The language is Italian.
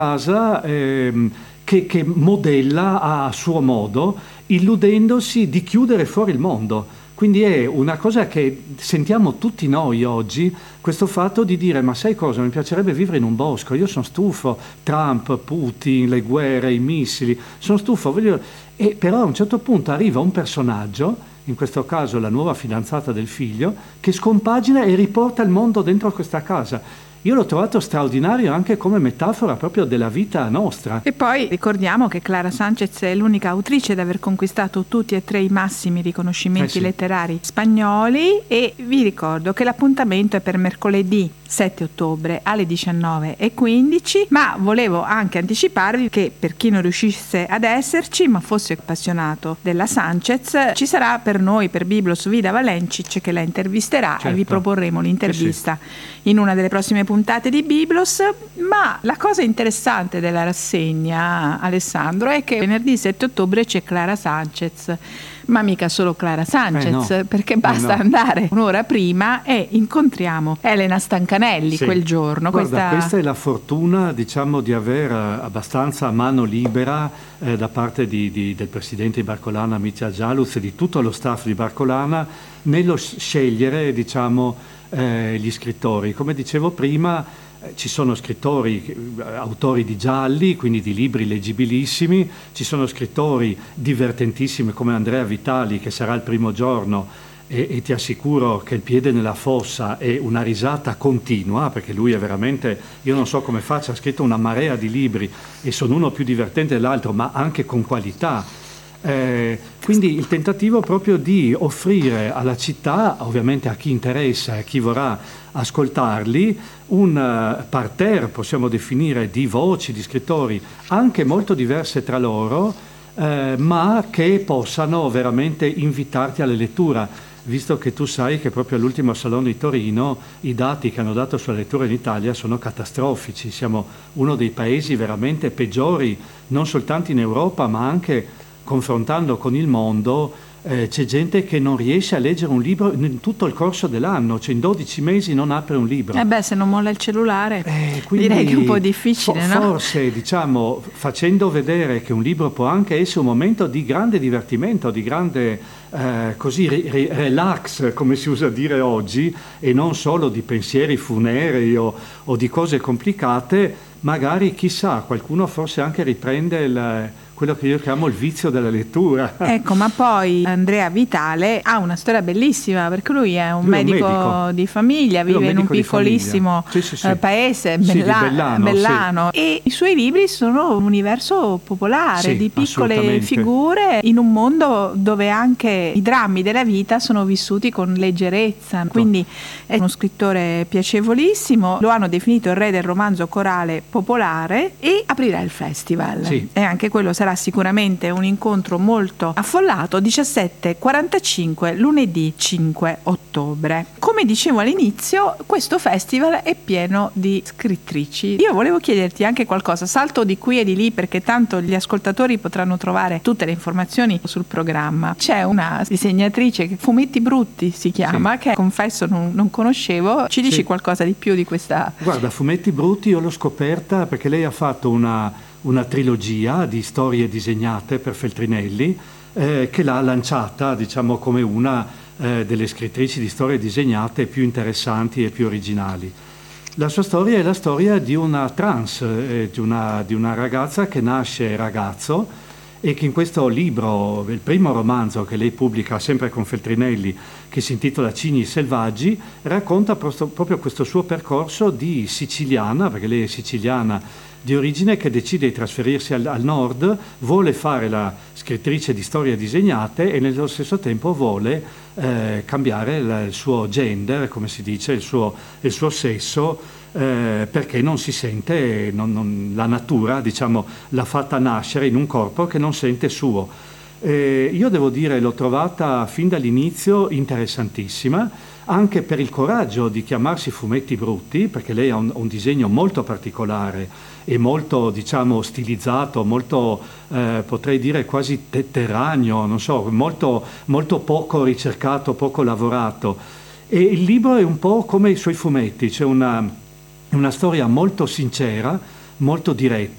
casa che modella a suo modo, illudendosi di chiudere fuori il mondo. Quindi è una cosa che sentiamo tutti noi oggi, questo fatto di dire: ma sai cosa, mi piacerebbe vivere in un bosco, io sono stufo, Trump, Putin, le guerre, i missili, sono stufo, E però a un certo punto arriva un personaggio, in questo caso la nuova fidanzata del figlio, che scompagina e riporta il mondo dentro questa casa. Io l'ho trovato straordinario anche come metafora proprio della vita nostra. E poi ricordiamo che Clara Sanchez è l'unica autrice ad aver conquistato tutti e tre i massimi riconoscimenti letterari spagnoli, e vi ricordo che l'appuntamento è per mercoledì 7 ottobre alle 19:15, ma volevo anche anticiparvi che per chi non riuscisse ad esserci ma fosse appassionato della Sanchez, ci sarà per noi, per Biblos, Vida Valencic che la intervisterà, e vi proporremo l'intervista in una delle prossime puntate di Biblos. Ma la cosa interessante della rassegna, Alessandro, è che venerdì 7 ottobre c'è Clara Sanchez, ma mica solo Clara Sanchez, perché basta andare un'ora prima e incontriamo Elena Stancanelli quel giorno. Guarda, questa è la fortuna, diciamo, di aver abbastanza mano libera da parte del presidente di Barcolana, Mitja Jaluz, e di tutto lo staff di Barcolana nello scegliere, diciamo, gli scrittori. Come dicevo prima, ci sono scrittori, autori di gialli, quindi di libri leggibilissimi, ci sono scrittori divertentissimi come Andrea Vitali, che sarà il primo giorno, e ti assicuro che il piede nella fossa è una risata continua, perché lui è veramente, io non so come faccia, ha scritto una marea di libri e sono uno più divertente dell'altro, ma anche con qualità. Quindi il tentativo proprio di offrire alla città, ovviamente a chi interessa e a chi vorrà ascoltarli, un parterre, possiamo definire, di voci, di scrittori anche molto diverse tra loro, ma che possano veramente invitarti alla lettura, visto che tu sai che proprio all'ultimo Salone di Torino i dati che hanno dato sulla lettura in Italia sono catastrofici. Siamo uno dei paesi veramente peggiori, non soltanto in Europa, ma anche confrontando con il mondo. C'è gente che non riesce a leggere un libro in tutto il corso dell'anno, cioè in 12 mesi non apre un libro. Se non molla il cellulare, direi che è un po' difficile, no? Forse, diciamo, facendo vedere che un libro può anche essere un momento di grande divertimento, di grande relax, come si usa dire oggi, e non solo di pensieri funerei o di cose complicate, magari, chissà, qualcuno forse anche riprende quello che io chiamo il vizio della lettura. Ecco, ma poi Andrea Vitale ha una storia bellissima, perché lui è un medico di famiglia, vive in un piccolissimo paese, Bellano, e i suoi libri sono un universo popolare di piccole figure in un mondo dove anche i drammi della vita sono vissuti con leggerezza. Quindi è uno scrittore piacevolissimo, lo hanno definito il re del romanzo corale popolare, e aprirà il festival. E anche quello sarà sicuramente un incontro molto affollato, 17:45 lunedì 5 ottobre. Come dicevo all'inizio, questo festival è pieno di scrittrici. Io volevo chiederti anche qualcosa, salto di qui e di lì perché tanto gli ascoltatori potranno trovare tutte le informazioni sul programma. C'è una disegnatrice che Fumetti Brutti si chiama, che confesso non conoscevo. Ci dici qualcosa di più di questa? Guarda, Fumetti Brutti io l'ho scoperta perché lei ha fatto una trilogia di storie disegnate per Feltrinelli, che l'ha lanciata, diciamo, come una delle scrittrici di storie disegnate più interessanti e più originali. La sua storia è la storia di una trans, di una ragazza che nasce ragazzo, e che in questo libro, il primo romanzo che lei pubblica sempre con Feltrinelli, che si intitola Cigni selvaggi, racconta proprio questo suo percorso di siciliana, perché lei è siciliana di origine, che decide di trasferirsi al nord, vuole fare la scrittrice di storie disegnate e nello stesso tempo vuole cambiare il suo gender, come si dice, il suo sesso, perché non si sente, la natura, diciamo, l'ha fatta nascere in un corpo che non sente suo. Io devo dire, l'ho trovata fin dall'inizio interessantissima, anche per il coraggio di chiamarsi Fumetti Brutti, perché lei ha un disegno molto particolare e molto, diciamo, stilizzato, molto, potrei dire quasi terraneo, non so, molto, molto poco ricercato, poco lavorato. E il libro è un po' come i suoi fumetti, c'è una storia molto sincera, molto diretta,